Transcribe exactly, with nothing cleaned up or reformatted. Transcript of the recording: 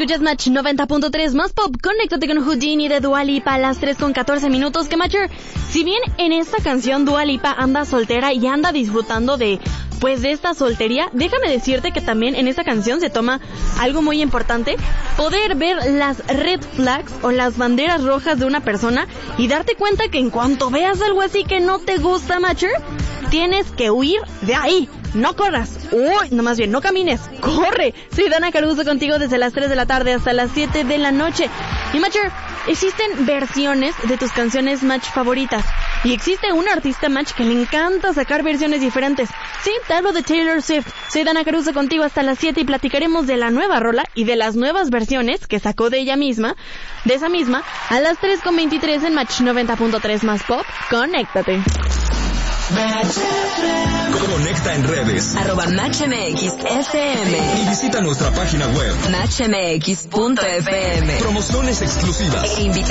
Escuchas Match noventa punto tres más pop. Conéctate con Houdini de Dua Lipa a las tres con catorce minutos. Que Matcher, si bien en esta canción Dua Lipa anda soltera y anda disfrutando de, pues, de esta soltería, déjame decirte que también en esta canción se toma algo muy importante: poder ver las red flags o las banderas rojas de una persona y darte cuenta que en cuanto veas algo así que no te gusta, Matcher, tienes que huir de ahí. No corras. Uy, no, más bien, no camines. Corre. Soy Dana Caruso contigo desde las tres de la tarde hasta las siete de la noche. Y Matcher, existen versiones de tus canciones Match favoritas. Y existe un artista Match que le encanta sacar versiones diferentes. Sí, te hablo de Taylor Swift. Soy Dana Caruso contigo hasta las siete y platicaremos de la nueva rola y de las nuevas versiones que sacó de ella misma, de esa misma, a las tres con veintitrés en Match noventa punto tres más pop. Conéctate. Conecta en redes arroba Match M X F M y visita nuestra página web match m x punto f m. Promociones exclusivas E invita